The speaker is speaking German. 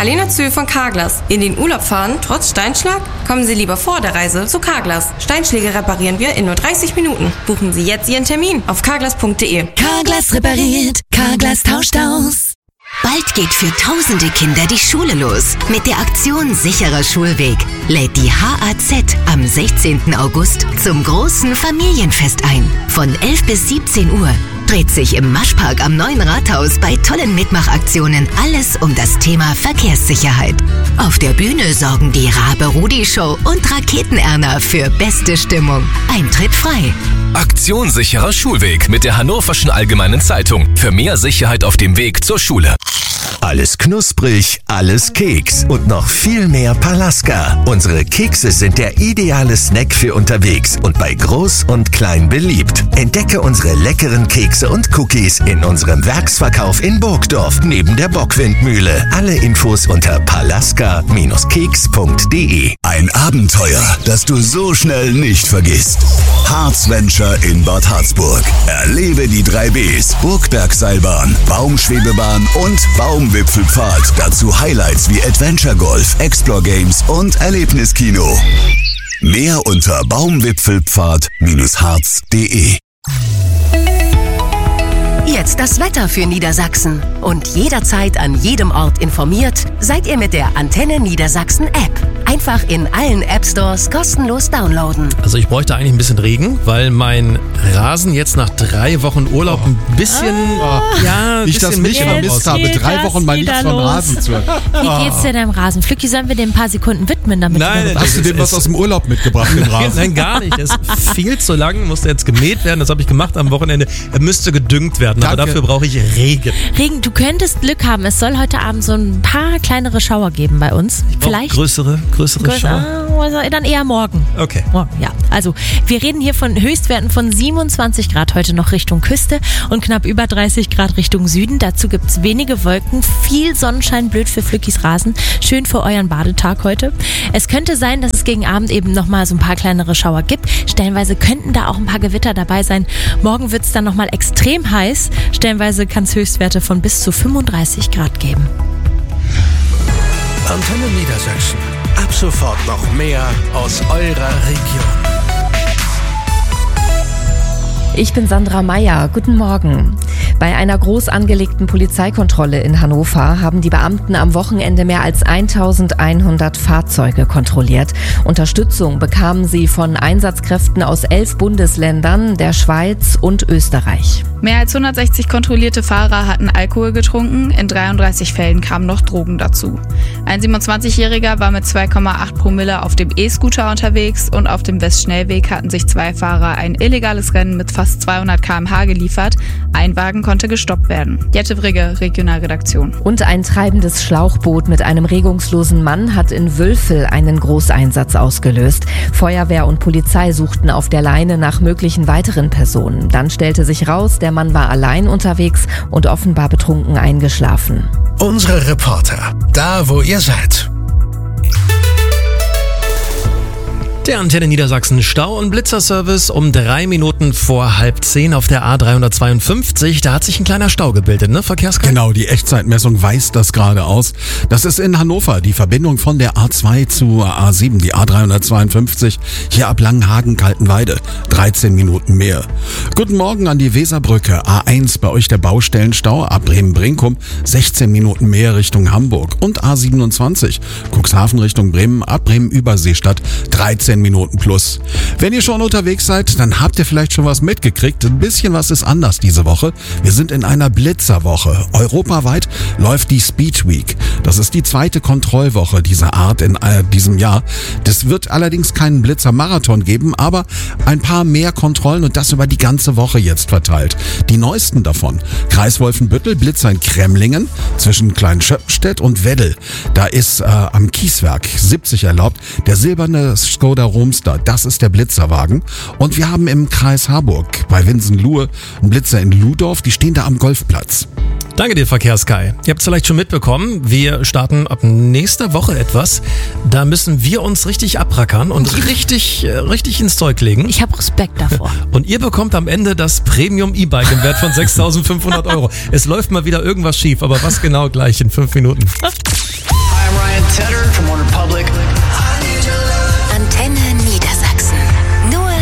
Kalena Zühl von Carglass. In den Urlaub fahren, trotz Steinschlag? Kommen Sie lieber vor der Reise zu Carglass. Steinschläge reparieren wir in nur 30 Minuten. Buchen Sie jetzt Ihren Termin auf carglass.de. Carglass repariert, Carglass tauscht aus. Bald geht für tausende Kinder die Schule los. Mit der Aktion Sicherer Schulweg lädt die HAZ am 16. August zum großen Familienfest ein. Von 11 bis 17 Uhr dreht sich im Maschpark am Neuen Rathaus bei tollen Mitmachaktionen alles um das Thema Verkehrssicherheit. Auf der Bühne sorgen die Rabe-Rudi-Show und Raketen-Erna für beste Stimmung. Eintritt frei. Aktion Sicherer Schulweg mit der Hannoverschen Allgemeinen Zeitung. Für mehr Sicherheit auf dem Weg zur Schule. Alles knusprig, alles Keks und noch viel mehr Palaska. Unsere Kekse sind der ideale Snack für unterwegs und bei Groß und Klein beliebt. Entdecke unsere leckeren Kekse und Cookies in unserem Werksverkauf in Burgdorf neben der Bockwindmühle. Alle Infos unter palaska-keks.de. Ein Abenteuer, das du so schnell nicht vergisst. Harz Venture in Bad Harzburg. Erlebe die 3 Bs, Burgbergseilbahn, Baumschwebebahn und Baumwipfelpfad. Dazu Highlights wie Adventure Golf, Explore Games und Erlebniskino. Mehr unter baumwipfelpfad-harz.de. Jetzt das Wetter für Niedersachsen. Und jederzeit an jedem Ort informiert seid ihr mit der Antenne Niedersachsen App. Einfach in allen App-Stores kostenlos downloaden. Also ich bräuchte eigentlich ein bisschen Regen, weil mein Rasen jetzt nach 3 Wochen Urlaub ein bisschen, ich das nicht vermisst habe, 3 Wochen mal nichts vom Rasen zu hören. Wie geht's dir deinem Rasen? Flücki, sollen wir dem ein paar Sekunden widmen, damit Nein, hast du dem was aus dem Urlaub mitgebracht, den Rasen? Nein, gar nicht. Er ist viel zu lang, musste jetzt gemäht werden. Das habe ich gemacht am Wochenende. Er müsste gedüngt werden, aber dafür brauche ich Regen. Regen, du könntest Glück haben. Es soll heute Abend so ein paar kleinere Schauer geben bei uns. Vielleicht größere Schauer? Dann eher morgen. Okay. Morgen, ja. Also wir reden hier von Höchstwerten von 27 Grad heute noch Richtung Küste und knapp über 30 Grad Richtung Süden. Dazu gibt es wenige Wolken, viel Sonnenschein, blöd für Flückis Rasen. Schön für euren Badetag heute. Es könnte sein, dass es gegen Abend eben nochmal so ein paar kleinere Schauer gibt. Stellenweise könnten da auch ein paar Gewitter dabei sein. Morgen wird es dann nochmal extrem heiß. Stellenweise kann es Höchstwerte von bis zu 35 Grad geben. Antenne Niedersachsen. Ab sofort noch mehr aus eurer Region. Ich bin Sandra Meyer. Guten Morgen. Bei einer groß angelegten Polizeikontrolle in Hannover haben die Beamten am Wochenende mehr als 1100 Fahrzeuge kontrolliert. Unterstützung bekamen sie von Einsatzkräften aus 11 Bundesländern, der Schweiz und Österreich. Mehr als 160 kontrollierte Fahrer hatten Alkohol getrunken. In 33 Fällen kamen noch Drogen dazu. Ein 27-Jähriger war mit 2,8 Promille auf dem E-Scooter unterwegs und auf dem Westschnellweg hatten sich 2 Fahrer ein illegales Rennen mit fast 200 km/h geliefert. Ein Wagen konnte gestoppt werden. Jette Brigge, Regionalredaktion. Und ein treibendes Schlauchboot mit einem regungslosen Mann hat in Wülfel einen Großeinsatz ausgelöst. Feuerwehr und Polizei suchten auf der Leine nach möglichen weiteren Personen. Dann stellte sich raus, der Mann war allein unterwegs und offenbar betrunken eingeschlafen. Unsere Reporter, da wo ihr seid. Der Antenne Niedersachsen Stau- und Blitzerservice um 3 Minuten vor 9:30 auf der A352. Da hat sich ein kleiner Stau gebildet, ne, Verkehrskreis? Genau, die Echtzeitmessung weist das gerade aus. Das ist in Hannover, die Verbindung von der A2 zur A7, die A352, hier ab Langenhagen-Kaltenweide. 13 Minuten mehr. Guten Morgen an die Weserbrücke, A1, bei euch der Baustellenstau, ab Bremen-Brinkum, 16 Minuten mehr Richtung Hamburg. Und A27, Cuxhaven Richtung Bremen, ab Bremen-Überseestadt, 13 Minuten plus. Wenn ihr schon unterwegs seid, dann habt ihr vielleicht schon was mitgekriegt. Ein bisschen was ist anders diese Woche. Wir sind in einer Blitzerwoche. Europaweit läuft die Speed Week. Das ist die 2. Kontrollwoche dieser Art in diesem Jahr. Das wird allerdings keinen Blitzer-Marathon geben, aber ein paar mehr Kontrollen und das über die ganze Woche jetzt verteilt. Die neuesten davon. Kreis Wolfenbüttel, Blitzer in Kremlingen zwischen Kleinschöppenstedt und Weddel. Da ist am Kieswerk 70 erlaubt. Der silberne Skoda Romster, das ist der Blitzerwagen. Und wir haben im Kreis Harburg bei Winsen-Luhe einen Blitzer in Ludorf, die stehen da am Golfplatz. Danke dir, Verkehrssky. Ihr habt es vielleicht schon mitbekommen, wir starten ab nächster Woche etwas. Da müssen wir uns richtig abrackern und richtig ins Zeug legen. Ich habe Respekt davor. Und ihr bekommt am Ende das Premium E-Bike im Wert von 6.500 €. Es läuft mal wieder irgendwas schief, aber was genau gleich in 5 Minuten. Tedder from Warner Public.